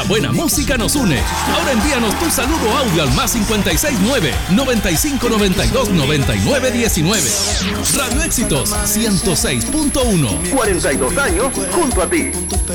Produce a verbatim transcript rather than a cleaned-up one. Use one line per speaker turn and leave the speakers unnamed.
buena música nos une. Ahora envíanos tu saludo audio al más cincuenta y seis nueve, noventa y cinco noventa y dos noventa y nueve diecinueve. Radio Éxitos ciento seis punto uno.
cuarenta y dos años junto a ti.